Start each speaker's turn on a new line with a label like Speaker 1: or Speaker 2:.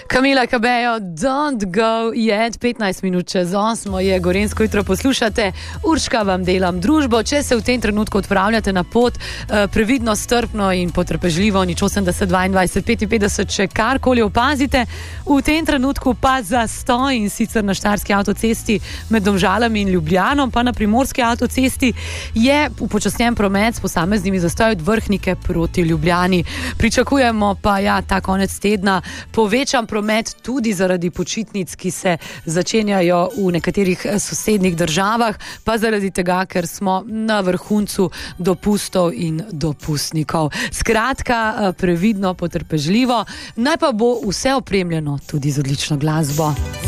Speaker 1: Camila Cabello, Don't Go Yet, 15 minut čez 8 je Gorenjsko jutro, poslušate, Urška vam delam družbo. Če se v tem trenutku odpravljate na pot, previdno, strpno in potrpežljivo, nič 80, 22, 55, če karkoli opazite, v tem trenutku pa zastoj, in sicer na Štajerski avtocesti med Domžalami in Ljubljanom, pa na Primorski avtocesti je upočasnjen promet s posameznimi zastoji od Vrhnike proti Ljubljani. Pričakujemo pa ta konec tedna povečan promet tudi zaradi počitnic, ki se začenjajo v nekaterih sosednjih državah, pa zaradi tega, ker smo na vrhuncu dopustov in dopustnikov. Skratka, previdno, potrpežljivo, naj pa bo vse opremljeno tudi z odlično glasbo.